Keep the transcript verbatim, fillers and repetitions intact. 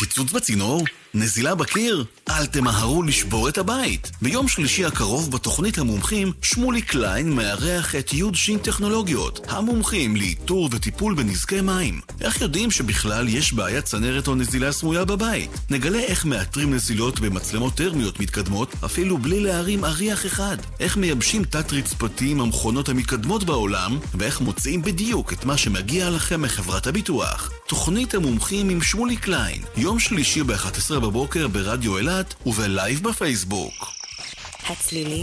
פיצוץ בצינור? נזילה בקיר? אל תמהרו לשבור את הבית. ביום שלישי הקרוב בתוכנית המומחים, שמולי קליין מארח את יוד שין טכנולוגיות, המומחים לאיתור וטיפול בנזקי מים. איך יודעים שבכלל יש בעיית צנרת או נזילה סמויה בבית? נגלה איך מאתרים נזילות במצלמות טרמיות מתקדמות, אפילו בלי להרים אריח אחד. איך מייבשים תת רצפתי עם המכונות המתקדמות בעולם, ואיך מוצאים בדיוק את מה שמגיע לכם מחברת הביטוח. תוכנית המומחים עם שמולי קליין, יום שלישי ב-אחת עשרה בבוקר ברדיו אלת ובלייב בפייסבוק. הצלילים